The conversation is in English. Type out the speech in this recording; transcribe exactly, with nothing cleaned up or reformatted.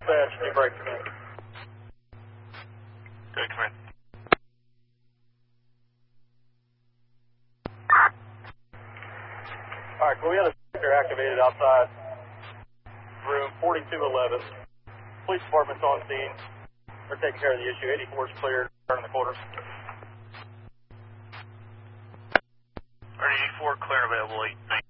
Dispatch, new break, come in. Good, come in. Alright, well, we had a sector activated outside room forty-two eleven. Police department's on scene. They're taking care of the issue. eighty-four is cleared. Turn in the quarters. eighty-four clear available. eight.